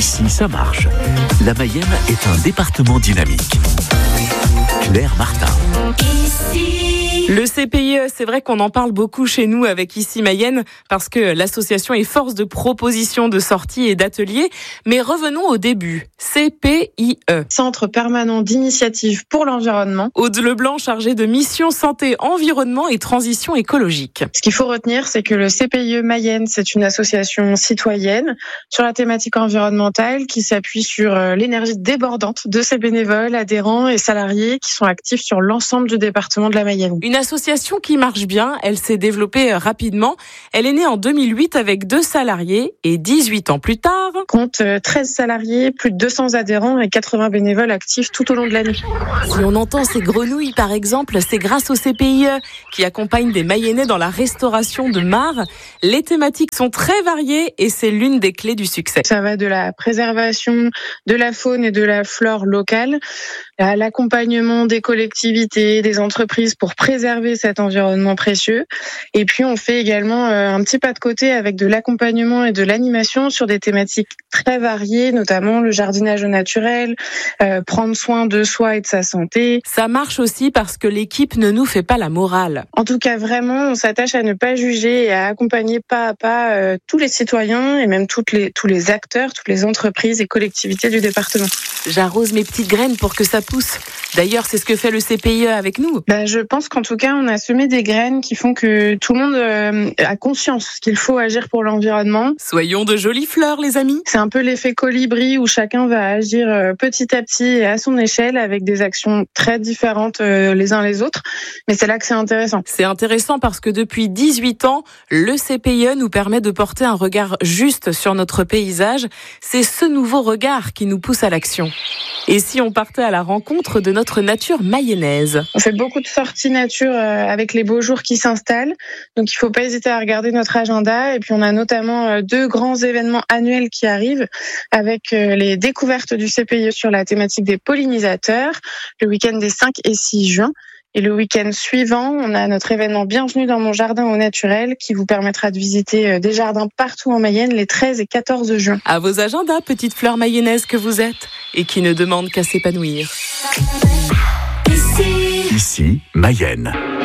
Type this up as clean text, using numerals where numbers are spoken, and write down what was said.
Ici, ça marche. La Mayenne est un département dynamique. Claire Martin. Le CPIE, c'est vrai qu'on en parle beaucoup chez nous avec Ici Mayenne parce que l'association est force de propositions de sorties et d'ateliers. Mais revenons au début. CPIE. Centre permanent d'initiative pour l'environnement. Aude Leblanc, chargé de mission santé, environnement et transition écologique. Ce qu'il faut retenir, c'est que le CPIE Mayenne, c'est une association citoyenne sur la thématique environnementale qui s'appuie sur l'énergie débordante de ses bénévoles, adhérents et salariés qui sont actifs sur l'ensemble du département de la Mayenne. Une association qui marche bien, elle s'est développée rapidement. Elle est née en 2008 avec 2 salariés et 18 ans plus tard, compte 13 salariés, plus de 200 adhérents et 80 bénévoles actifs tout au long de l'année. Si on entend ces grenouilles par exemple, c'est grâce au CPIE qui accompagne des Mayennais dans la restauration de mares. Les thématiques sont très variées et c'est l'une des clés du succès. Ça va de la préservation de la faune et de la flore locale à l'accompagnement des collectivités, des entreprises pour préserver cet environnement précieux. Et puis on fait également un petit pas de côté avec de l'accompagnement et de l'animation sur des thématiques très variées, notamment le jardinage au naturel, prendre soin de soi et de sa santé. Ça marche aussi parce que l'équipe ne nous fait pas la morale. En tout cas, vraiment, on s'attache à ne pas juger et à accompagner pas à pas tous les citoyens et même tous les acteurs, toutes les entreprises et collectivités du département. J'arrose mes petites graines pour que ça pousse. D'ailleurs, c'est ce que fait le CPIE avec nous. Je pense qu'en tout cas, on a semé des graines qui font que tout le monde a conscience qu'il faut agir pour l'environnement. Soyons de jolies fleurs, les amis. C'est un peu l'effet colibri où chacun va agir petit à petit et à son échelle avec des actions très différentes les uns les autres. Mais c'est là que c'est intéressant. C'est intéressant parce que depuis 18 ans, le CPIE nous permet de porter un regard juste sur notre paysage. C'est ce nouveau regard qui nous pousse à l'action. Et si on partait à la rencontre de notre nature mayonnaise? On fait beaucoup de sorties nature avec les beaux jours qui s'installent. Donc il ne faut pas hésiter à regarder notre agenda. Et puis on a notamment 2 grands événements annuels qui arrivent avec les découvertes du CPIE sur la thématique des pollinisateurs, le week-end des 5 et 6 juin. Et le week-end suivant, on a notre événement Bienvenue dans mon jardin au naturel qui vous permettra de visiter des jardins partout en Mayenne les 13 et 14 juin. À vos agendas, petites fleurs mayonnaises que vous êtes et qui ne demandent qu'à s'épanouir. Ici, Mayenne.